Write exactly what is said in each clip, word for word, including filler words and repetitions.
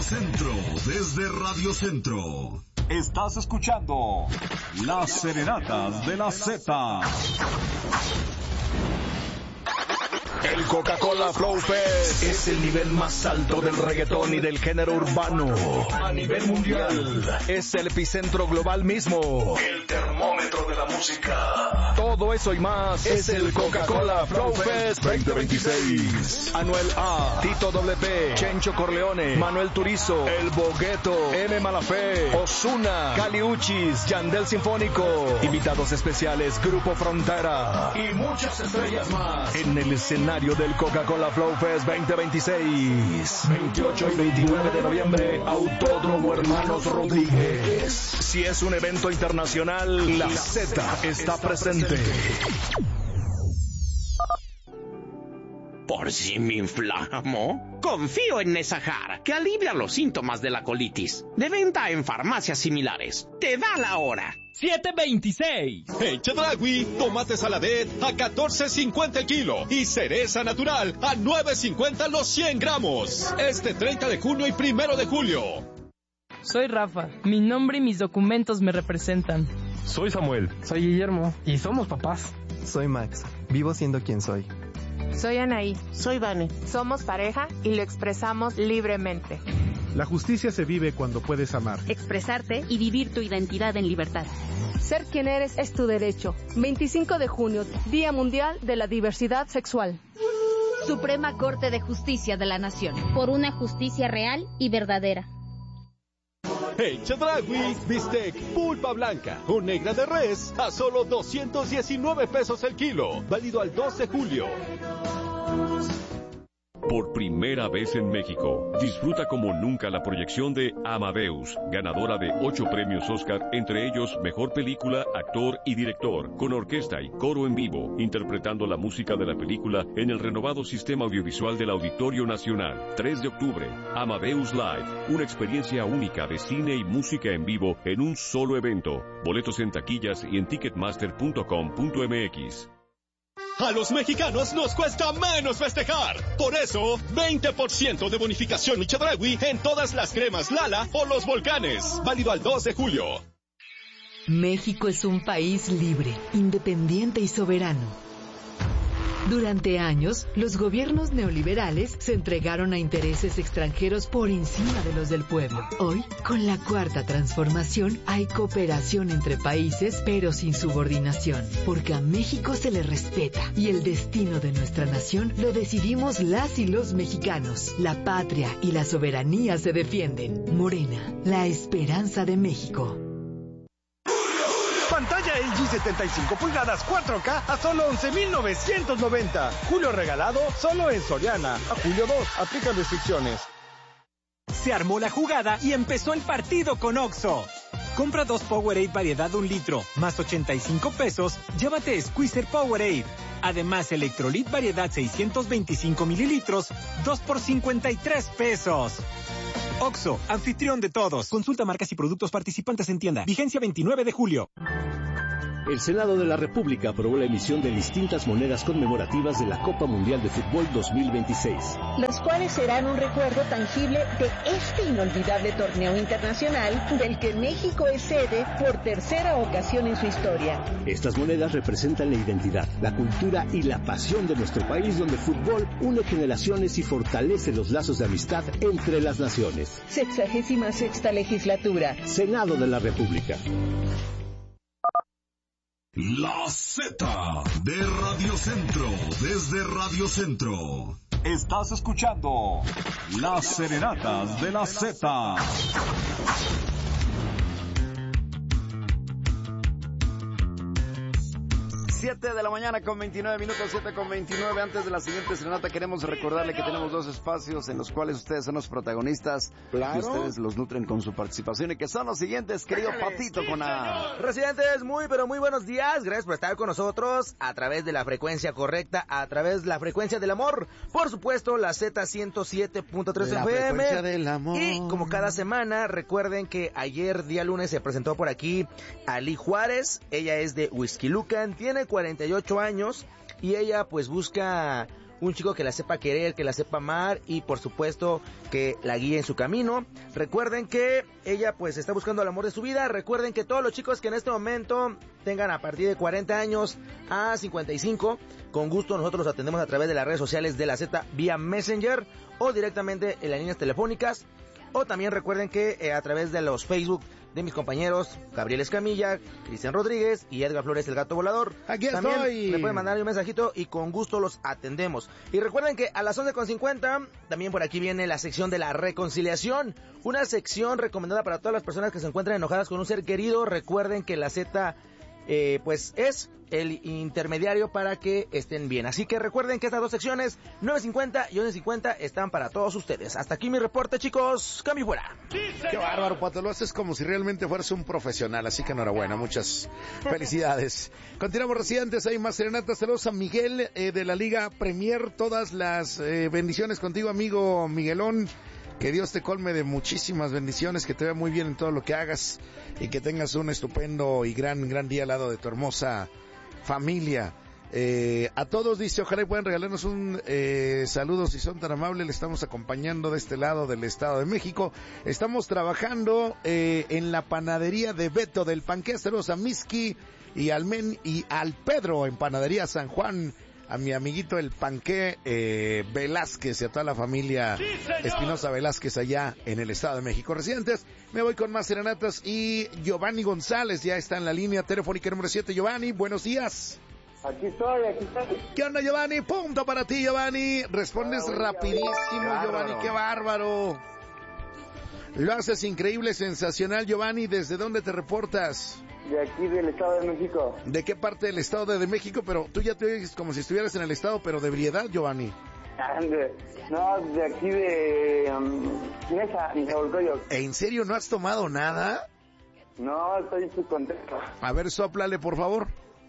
Centro, desde Radio Centro. Estás escuchando Las Serenatas de la Z. El Coca-Cola Flow Fest es el nivel más alto del reggaetón y del género urbano a nivel mundial. Es el epicentro global mismo, el termómetro de la música. Todo eso y más es el Coca-Cola Flow Fest veinte veintiséis. Anuel A, Tito W P, Chencho Corleone, Manuel Turizo, El Bogueto, M. Malafé, Ozuna, Kali Uchis, Yandel Sinfónico, invitados especiales Grupo Frontera y muchas estrellas más en el escenario del Coca-Cola Flow Fest veinte veintiséis. veintiocho y veintinueve de noviembre, Autódromo Hermanos Rodríguez. Si es un evento internacional, la Z está presente. ¿Por si me inflamo? Confío en Nesahar, que alivia los síntomas de la colitis. De venta en farmacias similares. Te da la hora. siete veintiséis. En Chedraui, tomate saladet a catorce cincuenta el kilo y cereza natural a nueve cincuenta los cien gramos. Este treinta de junio y primero de julio. Soy Rafa. Mi nombre y mis documentos me representan. Soy Samuel. Soy Guillermo. Y somos papás. Soy Max. Vivo siendo quien soy. Soy Anaí. Soy Vane. Somos pareja y lo expresamos libremente. La justicia se vive cuando puedes amar, expresarte y vivir tu identidad en libertad. Ser quien eres es tu derecho. veinticinco de junio, Día Mundial de la Diversidad Sexual. Suprema Corte de Justicia de la Nación. Por una justicia real y verdadera. En Chedraui, bistec pulpa blanca o negra de res a solo doscientos diecinueve pesos el kilo. Válido al dos de julio. Por primera vez en México, disfruta como nunca la proyección de Amadeus, ganadora de ocho premios Oscar, entre ellos Mejor Película, Actor y Director, con orquesta y coro en vivo, interpretando la música de la película en el renovado sistema audiovisual del Auditorio Nacional. tres de octubre, Amadeus Live, una experiencia única de cine y música en vivo en un solo evento. Boletos en taquillas y en ticketmaster punto com punto m x. A los mexicanos nos cuesta menos festejar. Por eso, veinte por ciento de bonificación y Chedraui en todas las cremas Lala o los volcanes. Válido al dos de julio. México es un país libre, independiente y soberano. Durante años, los gobiernos neoliberales se entregaron a intereses extranjeros por encima de los del pueblo. Hoy, con la cuarta transformación, hay cooperación entre países, pero sin subordinación, porque a México se le respeta y el destino de nuestra nación lo decidimos las y los mexicanos. La patria y la soberanía se defienden. Morena, la esperanza de México. Pantalla L G setenta y cinco pulgadas cuatro K a solo once mil novecientos noventa. Julio regalado solo en Soriana. A julio dos, aplican restricciones. Se armó la jugada y empezó el partido con Oxxo. Compra dos Powerade variedad un litro, más ochenta y cinco pesos, llévate Squeezer Powerade. Además, Electrolit variedad seiscientos veinticinco mililitros, dos por cincuenta y tres pesos. Oxxo, anfitrión de todos. Consulta marcas y productos participantes en tienda. Vigencia veintinueve de julio. El Senado de la República aprobó la emisión de distintas monedas conmemorativas de la Copa Mundial de Fútbol dos mil veintiséis. Los cuales serán un recuerdo tangible de este inolvidable torneo internacional del que México es sede por tercera ocasión en su historia. Estas monedas representan la identidad, la cultura y la pasión de nuestro país, donde el fútbol une generaciones y fortalece los lazos de amistad entre las naciones. Sexagésima sexta legislatura. Senado de la República. La Z de Radio Centro, desde Radio Centro. Estás escuchando Las Serenatas de la Z. siete de la mañana con veintinueve minutos, siete con veintinueve. Antes de la siguiente serenata queremos recordarle que tenemos dos espacios en los cuales ustedes son los protagonistas. Claro. Y ustedes los nutren con su participación y que son los siguientes, querido Patito con A. Residentes, muy pero muy buenos días. Gracias por estar con nosotros a través de la frecuencia correcta, a través de la frecuencia del amor. Por supuesto, la Z ciento siete punto tres F M. La frecuencia del amor. Y como cada semana, recuerden que ayer, día lunes, se presentó por aquí Ali Juárez. Ella es de Huixquilucan, tiene cuarenta y ocho años y ella pues busca un chico que la sepa querer, que la sepa amar y por supuesto que la guíe en su camino. Recuerden que ella pues está buscando el amor de su vida. Recuerden que todos los chicos que en este momento tengan a partir de cuarenta años a cincuenta y cinco, con gusto nosotros los atendemos a través de las redes sociales de la Z vía Messenger o directamente en las líneas telefónicas. O también recuerden que eh, a través de los Facebook de mis compañeros Gabriel Escamilla, Cristian Rodríguez y Edgar Flores, el gato volador. Aquí también estoy. me pueden mandar un mensajito y con gusto los atendemos. Y recuerden que a las once con cincuenta también por aquí viene la sección de la reconciliación. Una sección recomendada para todas las personas que se encuentran enojadas con un ser querido. Recuerden que la Z eh, pues es el intermediario para que estén bien. Así que recuerden que estas dos secciones, nueve cincuenta y once cincuenta, están para todos ustedes. Hasta aquí mi reporte, chicos. Cambio fuera. Qué bárbaro, Pato. Lo haces como si realmente fueras un profesional. Así que enhorabuena. Muchas felicidades. Continuamos, residentes. Hay más serenatas. Saludos a Miguel eh, de la Liga Premier. Todas las eh, bendiciones contigo, amigo Miguelón. Que Dios te colme de muchísimas bendiciones, que te vea muy bien en todo lo que hagas y que tengas un estupendo y gran, gran día al lado de tu hermosa familia. Eh, a todos dice, ojalá puedan regalarnos un eh, saludo si son tan amables. Le estamos acompañando de este lado del Estado de México. Estamos trabajando eh, en la panadería de Beto del Panqué. Saludos a Miski y al Men y al Pedro en Panadería San Juan. A mi amiguito el Panqué eh, Velázquez y a toda la familia sí, Espinosa Velázquez allá en el Estado de México. Residentes, me voy con más serenatas y Giovanni González ya está en la línea telefónica número siete. Giovanni, buenos días. Aquí estoy, aquí estoy. ¿Qué onda, Giovanni? Punto para ti, Giovanni. Respondes ah, rapidísimo, qué Giovanni, qué bárbaro. Lo haces increíble, sensacional, Giovanni. ¿Desde dónde te reportas? De aquí del Estado de México. ¿De qué parte del Estado de México? Pero tú ya te oyes como si estuvieras en el Estado, pero de ebriedad, Giovanni. No, de aquí de um, Mesa, Nezahualcóyotl. ¿En serio no has tomado nada? No, estoy muy contento. A ver, sóplale, por favor.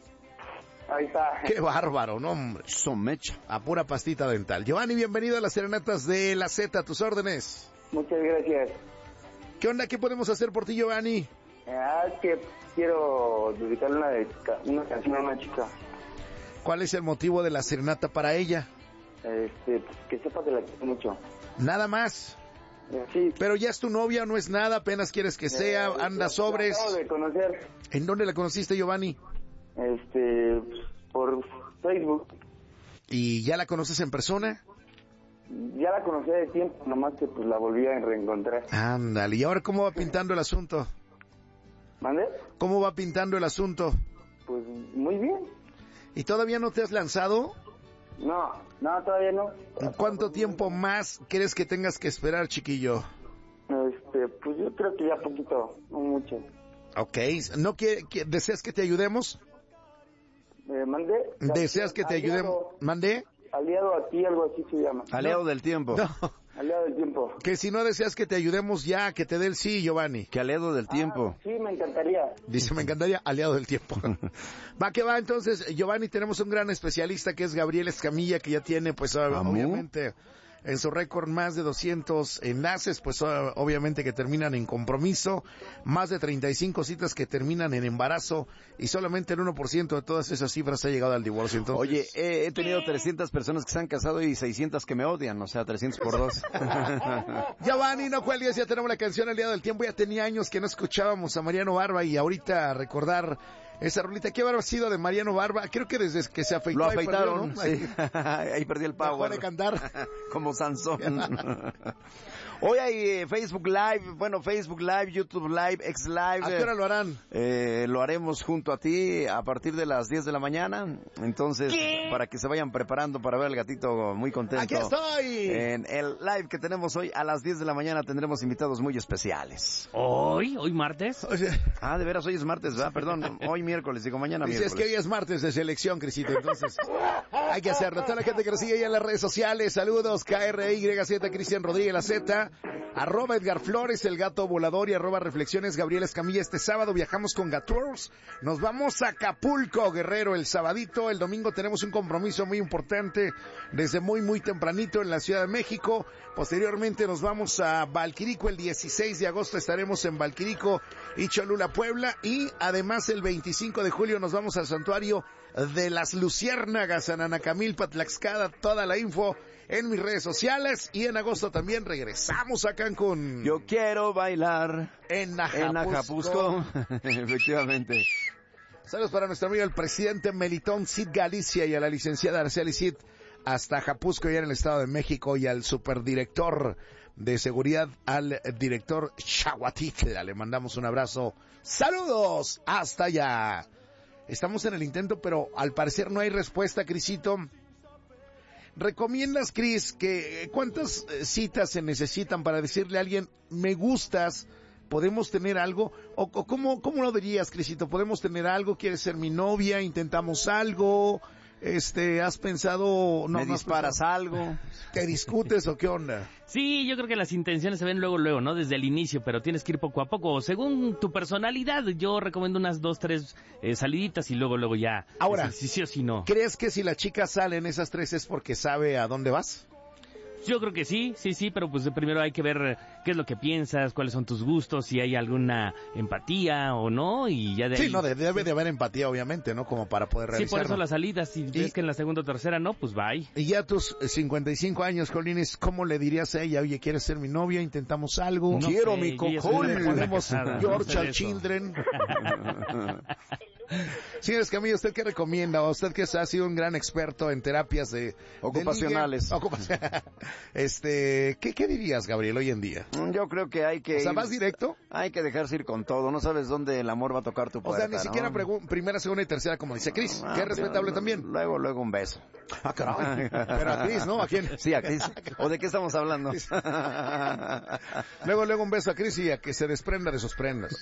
Ahí está. Qué bárbaro, no, hombre. Somecha. A pura pastita dental. Giovanni, bienvenido a las serenatas de la Z, a tus órdenes. Muchas gracias. ¿Qué onda? ¿Qué podemos hacer por ti, Giovanni? Ah, es que quiero dedicarle una, dedica, una canción a una chica. ¿Cuál es el motivo de la serenata para ella? Este, que sepa que la quiero mucho. ¿Nada más? Sí. Pero ya es tu novia, no es nada, apenas quieres que sea, eh, anda sobres. La acabo de conocer. ¿En dónde la conociste, Giovanni? Este, por Facebook. ¿Y ya la conoces en persona? Ya la conocí de tiempo, nomás que pues la volví a reencontrar. Ándale, ¿y ahora cómo va pintando el asunto? ¿Mande? ¿Cómo va pintando el asunto? Pues muy bien. ¿Y todavía no te has lanzado? No, no, todavía no. ¿Cuánto tiempo más crees que tengas que esperar, chiquillo? Este, pues yo creo que ya poquito, no mucho. Ok, ¿no quiere, deseas que te ayudemos? Eh, ¿Mandé? ¿Deseas que te aliado, ayudemos? ¿Mandé? Aliado a ti, algo así se llama. Aliado no. del tiempo. No. Aliado del tiempo. Que si no deseas que te ayudemos ya, que te dé el sí, Giovanni. Que aliado del tiempo. Ah, sí, me encantaría. Dice, me encantaría, aliado del tiempo. Va que va, entonces, Giovanni, tenemos un gran especialista que es Gabriel Escamilla, que ya tiene, pues, ¿Amú? obviamente, en su récord más de doscientos enlaces, pues, obviamente que terminan en compromiso, más de treinta y cinco citas que terminan en embarazo, y solamente el uno por ciento de todas esas cifras ha llegado al divorcio. Entonces... Oye, eh, he tenido trescientas personas que se han casado y seiscientas que me odian, o sea, trescientos por dos. Giovanni, no cuelgues, ya tenemos la canción Aliado del Tiempo, ya tenía años que no escuchábamos a Mariano Barba, y ahorita recordar esa rolita. ¿Qué habrá sido de Mariano Barba? Creo que desde que se afeitó. Lo afeitaron, ahí perdió, ¿no? sí. Ahí perdió el power. Dejó de cantar. Como Sansón. Hoy hay eh, Facebook Live, bueno, Facebook Live, YouTube Live, X Live. ¿A qué hora lo harán? Eh, lo haremos junto a ti a partir de las diez de la mañana. Entonces, ¿qué? Para que se vayan preparando para ver al gatito muy contento. ¡Aquí estoy! En el live que tenemos hoy a las diez de la mañana tendremos invitados muy especiales. ¿Hoy? ¿Hoy martes? Ah, de veras, hoy es martes, ¿verdad? Perdón, hoy miércoles, digo mañana Dices miércoles. que hoy es martes de selección, Crisito, entonces hay que hacerlo. Toda la gente que nos sigue ahí en las redes sociales, saludos, K R Y Z, Cristian Rodríguez, la Z. arroba, arroba Edgar Flores, el gato volador, y arroba Reflexiones Gabriel Escamilla. Este sábado viajamos con Gatours, nos vamos a Acapulco, Guerrero, el sabadito. El domingo tenemos un compromiso muy importante desde muy muy tempranito en la Ciudad de México. Posteriormente nos vamos a Valquirico, el dieciséis de agosto estaremos en Valquirico y Cholula, Puebla, y además el veinticinco de julio nos vamos al santuario de las Luciérnagas, en Anacamilpa, Tlaxcala. Toda la info en mis redes sociales, y en agosto también regresamos a Cancún. Yo quiero bailar en Acapulco. En Acapulco. Efectivamente. Saludos para nuestro amigo el presidente Melitón Cid Galicia, y a la licenciada Araceli Cid hasta Acapulco, ya en el Estado de México, y al superdirector de seguridad, al director Chahuatitla. Le mandamos un abrazo. ¡Saludos! ¡Hasta allá! Estamos en el intento, pero al parecer no hay respuesta, Crisito. ¿Recomiendas, Cris, que cuántas citas se necesitan para decirle a alguien, me gustas, podemos tener algo? ¿O, o cómo, cómo lo dirías, Crisito? ¿Podemos tener algo? ¿Quieres ser mi novia? ¿Intentamos algo? Este, ¿has pensado? No, ¿Me no disparas algo? ¿Te discutes o qué onda? Sí, yo creo que las intenciones se ven luego, luego, ¿no? Desde el inicio, pero tienes que ir poco a poco. Según tu personalidad, yo recomiendo unas dos, tres eh, saliditas y luego, luego ya. Ahora, si sí o si no. ¿Crees que si la chica sale en esas tres es porque sabe a dónde vas? Yo creo que sí, sí, sí, pero pues primero hay que ver qué es lo que piensas, cuáles son tus gustos, si hay alguna empatía o no, y ya de ahí... Sí, no, debe de haber empatía, obviamente, ¿no? Como para poder realizarlo. Sí, por eso las salidas, si ves que en la segunda o tercera no, pues bye. Y ya a tus cincuenta y cinco años, Colines, ¿cómo le dirías a ella? Oye, ¿quieres ser mi novia? ¿Intentamos algo? No Quiero sé, mi cocón. Le ponemos George al Children. Señores Camilo, ¿usted qué recomienda? ¿Usted que ha sido un gran experto en terapias de ocupacionales? De Ocupación... este, ¿qué, ¿qué dirías, Gabriel, hoy en día? Yo creo que hay que... O sea, ir, ¿vas directo? Hay que dejarse ir con todo. No sabes dónde el amor va a tocar tu puerta, O sea, ni siquiera ¿no? pregu- primera, segunda y tercera, como dice Cris, ah, que es respetable luego, también. Luego, luego un beso. Ah, caray. Pero a Cris, ¿no? ¿A quién? Sí, a Cris. ¿O de qué estamos hablando? Luego, luego un beso a Cris y a que se desprenda de sus prendas.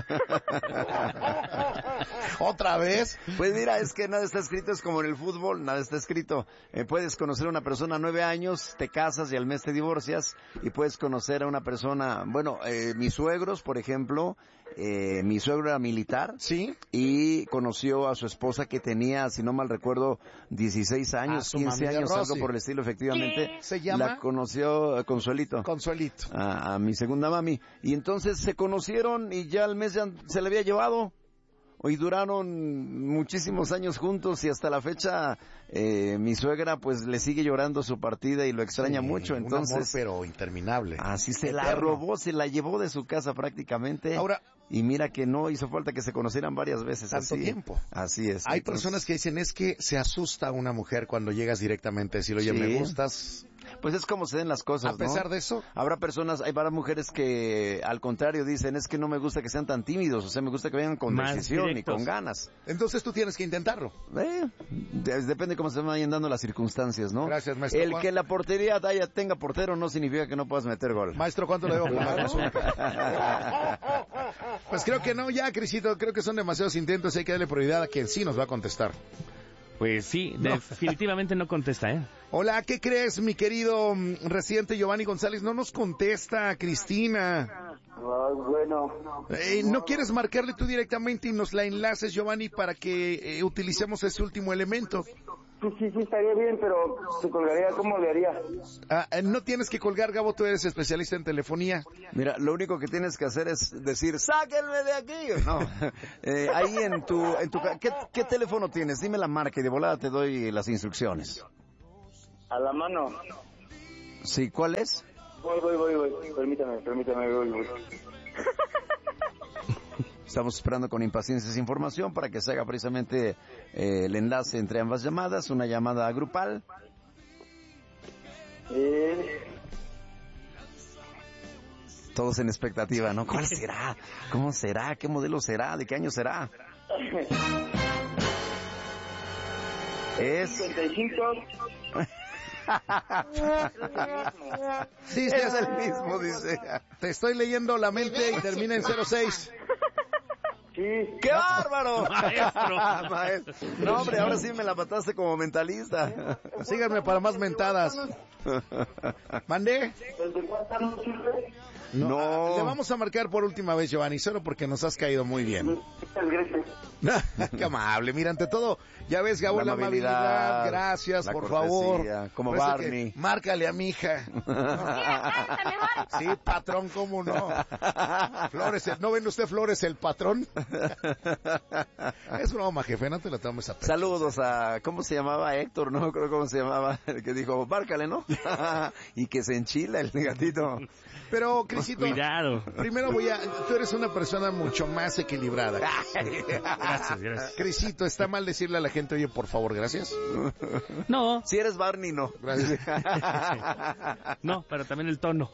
¿Otra vez? Pues mira, es que nada está escrito, es como en el fútbol, nada está escrito. Eh, puedes conocer a una persona a nueve años, te casas y al mes te divorcias, y puedes conocer a una persona, bueno, eh, mis suegros, por ejemplo, eh, mi suegro era militar, sí, y conoció a su esposa que tenía, si no mal recuerdo, dieciséis años, quince años, algo por el estilo, efectivamente. ¿Qué se llama? La conoció uh, Consuelito. Consuelito. A, a mi segunda mami. Y entonces se conocieron y ya al mes ya se le había llevado. Y duraron muchísimos años juntos, y hasta la fecha eh, mi suegra pues le sigue llorando su partida y lo extraña sí, mucho. Entonces, un amor pero interminable. Así se Eterno. La robó, se la llevó de su casa prácticamente. Ahora, y mira que no hizo falta que se conocieran varias veces. Tanto así, tiempo. Así es. Hay entonces, personas que dicen, es que se asusta a una mujer cuando llegas directamente a decir, oye, sí. me gustas. Pues es como se den las cosas, A pesar ¿no? de eso. Habrá personas, hay varias mujeres que al contrario dicen, es que no me gusta que sean tan tímidos, o sea, me gusta que vengan con Más decisión directos. y con ganas. Entonces tú tienes que intentarlo. Eh, de- depende cómo se vayan dando las circunstancias, ¿no? Gracias, maestro. El que la portería haya, tenga portero no significa que no puedas meter gol. Maestro, ¿cuánto le debo por la consulta? Pues creo que no, ya, Crisito, creo que son demasiados intentos y hay que darle prioridad a quien sí nos va a contestar. Pues sí, No. definitivamente no contesta, ¿eh? Hola, ¿qué crees, mi querido mm, residente Giovanni González? No nos contesta, Cristina. Ay, bueno. Eh, ¿No quieres marcarle tú directamente y nos la enlaces, Giovanni, para que eh, utilicemos ese último elemento? Sí, sí, sí, estaría bien, pero se colgaría, ¿cómo le haría? Ah, eh, no tienes que colgar, Gabo, tú eres especialista en telefonía. Mira, lo único que tienes que hacer es decir, ¡sáquenme de aquí! No, eh, ahí en tu, en tu, ca- ¿qué, ¿qué teléfono tienes? Dime la marca y de volada te doy las instrucciones. A la mano. Sí, ¿cuál es? Voy, voy, voy, voy. Permítame, permítame, voy, voy. Estamos esperando con impaciencia esa información para que se haga precisamente eh, el enlace entre ambas llamadas, una llamada grupal. Eh, Todos en expectativa, ¿no? ¿Cuál será? ¿Cómo será? ¿Qué modelo será? ¿De qué año será? Es... cincuenta y cinco. Sí, Es sí, el mismo, dice. Te estoy leyendo la mente y termina en cero seis. Sí. ¡Qué bárbaro! Maestro. Maestro. No, hombre, ahora sí me la mataste como mentalista. Síganme para más mentadas. ¿Mandé? ¿El de WhatsApp no sirve? No, No. Le vamos a marcar por última vez, Giovanni, solo porque nos has caído muy bien. Qué amable. Mira, ante todo, ya ves, Gabo, la, La amabilidad. amabilidad, Gracias, la por cortesía, favor. como Por eso Barney. que márcale a mi hija. Sí, patrón, cómo no. Flores, el- ¿no ven usted Flores, el patrón? Es broma, jefe, no te lo tomes a pecho. Saludos a, ¿cómo se llamaba? Héctor, no creo cómo se llamaba, el que dijo, márcale, ¿no? Y que se enchila el gatito. Pero, Crisito, Cuidado. primero voy a... Tú eres una persona mucho más equilibrada. Gracias, gracias. Crisito, ¿está mal decirle a la gente, oye, por favor, gracias? No. Si eres Barney, no. Gracias. No, pero también el tono.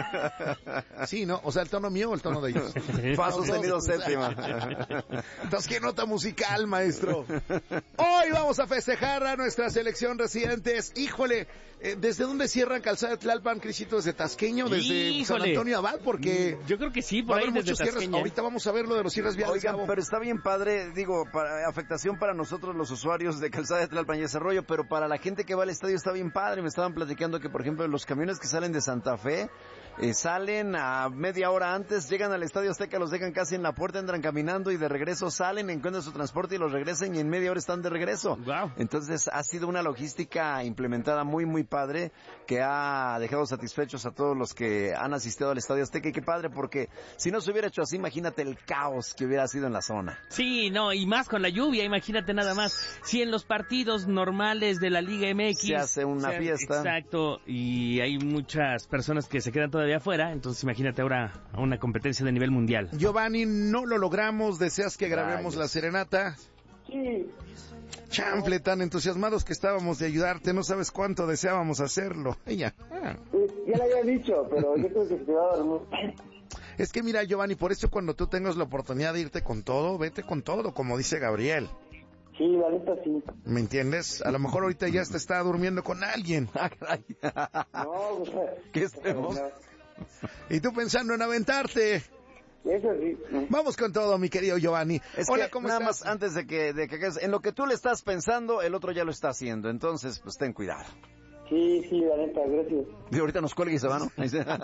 Sí, ¿no? O sea, ¿el tono mío o el tono de ellos? Fa sostenido séptima. Entonces, ¿qué nota musical, maestro? Hoy vamos a festejar a nuestra selección residentes. Híjole, eh, ¿desde dónde cierran Calzada de Tlalpan, Crisito? ¿Desde Tasqueño? ¿Desde San Híjole. Antonio Abad? Porque Yo creo que sí, va por a ahí haber desde muchos cierres. Tasqueña. Ahorita vamos a ver lo de los cierres viales, Oigan, Gabo. pero está bien padre, digo, para, afectación para nosotros los usuarios de Calzada de Tlalpan y ese rollo, pero para la gente que va al estadio está bien padre. Me estaban platicando que, por ejemplo, los camiones que salen de Santa Fe, eh, salen a media hora antes, llegan al Estadio Azteca, los dejan casi en la puerta, entran caminando y de regreso salen, encuentran su transporte y los regresan y en media hora están de regreso. Wow. Entonces ha sido una logística implementada muy, muy padre que ha dejado satisfechos a todos los que han asistido al Estadio Azteca y qué padre porque si no se hubiera hecho así, imagínate el caos que hubiera sido en la zona. Sí, no, y más con la lluvia, imagínate nada más. Si en los partidos normales de la Liga M X Se hace una se- fiesta. Exacto, y hay muchas personas que se quedan todavía afuera, entonces imagínate ahora a una competencia de nivel mundial. Giovanni, no lo logramos. ¿Deseas que grabemos Rayos. la serenata? Sí. Chanfle, tan entusiasmados que estábamos de ayudarte. No sabes cuánto deseábamos hacerlo. Ella. Ah. Sí, ya lo había dicho, pero yo creo que se va a dormir. Es que mira, Giovanni, por eso cuando tú tengas la oportunidad de irte con todo, vete con todo, como dice Gabriel. Sí, la neta sí. ¿Me entiendes? A lo mejor ahorita ya te está durmiendo con alguien. No, o sea, ¿Qué estemos? Y tú pensando en aventarte. Eso sí. Vamos con todo, mi querido Giovanni. Es Hola, que ¿cómo nada estás? más antes de que, de que hagas- en lo que tú le estás pensando, el otro ya lo está haciendo, entonces pues ten cuidado. Sí, sí, la neta, gracias. Y ahorita nos cuelga y se va, ¿no?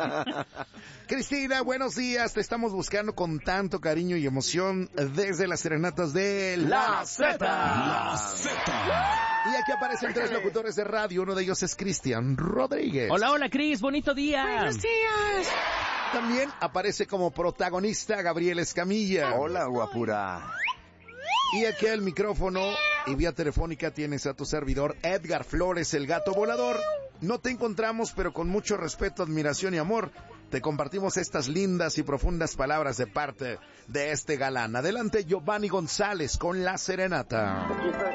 Cristina, buenos días. Te estamos buscando con tanto cariño y emoción desde las serenatas de La Z. La Z. Y aquí aparecen tres locutores de radio. Uno de ellos es Cristian Rodríguez. Hola, hola, Cris, bonito día. Buenos días. También aparece como protagonista Gabriel Escamilla. Hola, guapura. Y aquí al micrófono y vía telefónica tienes a tu servidor Edgar Flores, el gato volador. No te encontramos, pero con mucho respeto, admiración y amor te compartimos estas lindas y profundas palabras de parte de este galán. Adelante, Giovanni González con la serenata. Aquí está.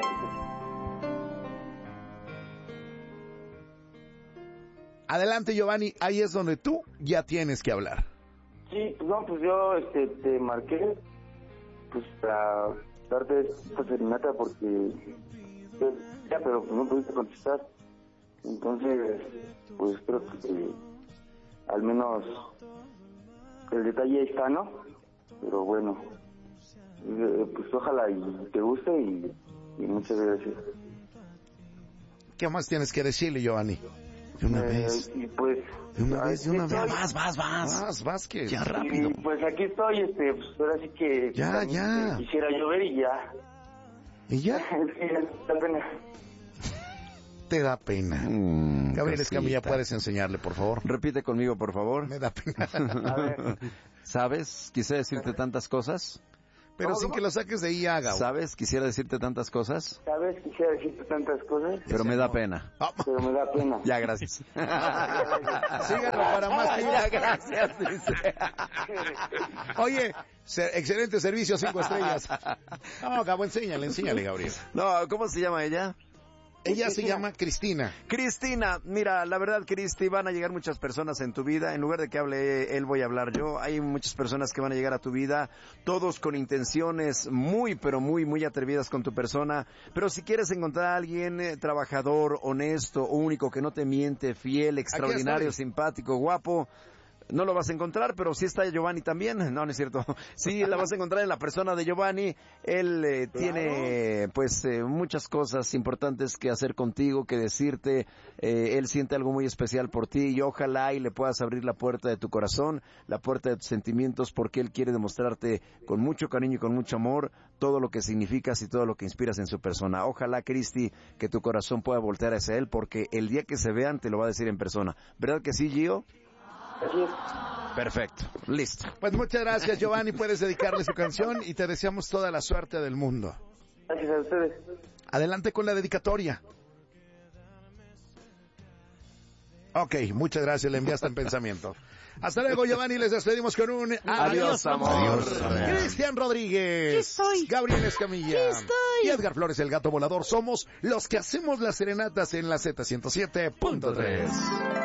Adelante, Giovanni, ahí es donde tú ya tienes que hablar. Sí, pues no, pues yo este, te marqué pues para darte esta serenata porque pues, ya, pero pues, no pudiste contestar. Entonces, pues creo que eh, al menos el detalle ahí está, ¿no? Pero bueno, eh, pues ojalá y te guste y, y muchas gracias. ¿Qué más tienes que decirle, Giovanni? De una Eh, vez. Y pues... De una vez, de una aquí vez. estoy. Vas, vas, vas. Vas, vas, que Ya, rápido. Y pues aquí estoy, este, pues ahora sí que... Ya, también, ya. eh, Quisiera llover y ya. ¿Y ya? Sí, da pena. Te da pena. Mm, Gabriel cosita. Escamilla, ¿puedes enseñarle, por favor? Repite conmigo, por favor. Me da pena. A ver. ¿Sabes? Quisiera decirte tantas cosas. Pero ¿Cómo, sin cómo? que lo saques de ahí, haga. ¿Sabes? Quisiera decirte tantas cosas, ¿Sabes? Quisiera decirte tantas cosas, pero me da pena. pero me da pena. Ya, gracias. Síganlo para más. Ya, gracias, dice. Oye, se- excelente servicio, cinco estrellas. No, Gabo, enséñale, enséñale, Gabriel. No, ¿cómo se llama ella? Ella se llama Cristina. Cristina, mira, la verdad, Cristi, van a llegar muchas personas en tu vida. En lugar de que hable él, voy a hablar yo. Hay muchas personas que van a llegar a tu vida, todos con intenciones muy, pero muy, muy atrevidas con tu persona. Pero si quieres encontrar a alguien eh, trabajador, honesto, único, que no te miente, fiel, extraordinario, estoy. simpático, guapo, no lo vas a encontrar, pero sí está Giovanni también. No, no es cierto. Sí, la vas a encontrar en la persona de Giovanni. Él eh, claro. tiene, pues, eh, muchas cosas importantes que hacer contigo, que decirte. Eh, él siente algo muy especial por ti y ojalá y le puedas abrir la puerta de tu corazón, la puerta de tus sentimientos, porque él quiere demostrarte con mucho cariño y con mucho amor todo lo que significas y todo lo que inspiras en su persona. Ojalá, Cristi, que tu corazón pueda voltear hacia él, porque el día que se vean te lo va a decir en persona. ¿Verdad que sí, Gio? Así es. Perfecto, listo. Pues muchas gracias, Giovanni, puedes dedicarle su canción y te deseamos toda la suerte del mundo. Gracias a ustedes. Adelante con la dedicatoria. Ok, muchas gracias, le enviaste en pensamiento. Hasta luego, Giovanni, les despedimos con un adiós, amor. Adiós. Cristian Rodríguez, Gabriel Escamilla y Edgar Flores, el gato volador. Somos los que hacemos las serenatas en la Z ciento siete punto tres.